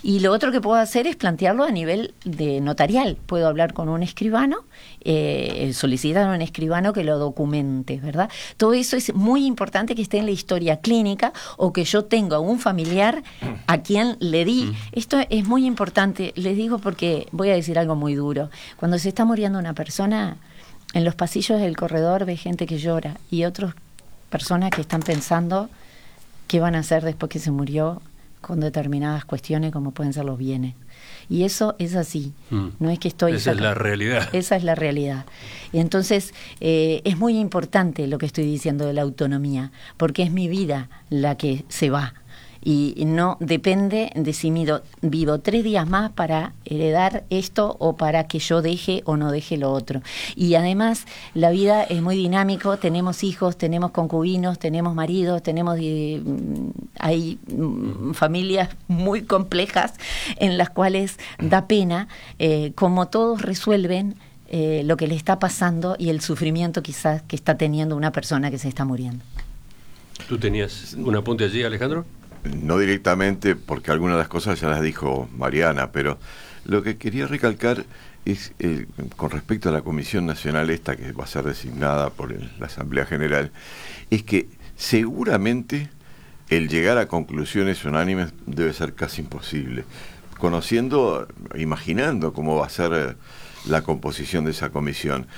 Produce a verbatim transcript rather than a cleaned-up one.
Y lo otro que puedo hacer es plantearlo a nivel de notarial. Puedo hablar con un escribano, eh, solicitar a un escribano que lo documente, ¿verdad? Todo eso es muy importante que esté en la historia clínica, o que yo tenga un familiar a quien le di. Esto es muy importante, les digo, porque voy a decir algo muy duro. Cuando se está muriendo una persona, en los pasillos del corredor ve gente que llora y otras personas que están pensando qué van a hacer después que se murió, con determinadas cuestiones como pueden ser los bienes. Y eso es así, mm. no es que estoy... Esa saca- es la realidad. Esa es la realidad. Y entonces eh, es muy importante lo que estoy diciendo de la autonomía, porque es mi vida la que se va. Y no depende de si mido, vivo tres días más para heredar esto o para que yo deje o no deje lo otro. Y además la vida es muy dinámico, tenemos hijos, tenemos concubinos, tenemos maridos, tenemos eh, hay mm, familias muy complejas en las cuales da pena eh, como todos resuelven eh, lo que le está pasando y el sufrimiento quizás que está teniendo una persona que se está muriendo. ¿Tú tenías un apunte allí, Alejandro? No directamente, porque algunas de las cosas ya las dijo Mariana, pero lo que quería recalcar es, eh, con respecto a la Comisión Nacional esta que va a ser designada por el, la Asamblea General, es que seguramente el llegar a conclusiones unánimes debe ser casi imposible, conociendo, imaginando cómo va a ser la composición de esa comisión.